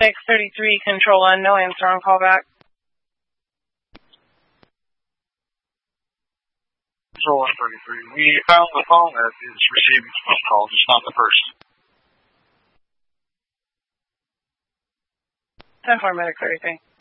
633, Control 1, no answer on callback. Control 133. We found the phone that is receiving phone calls, just not the person. 10-4, medic 33.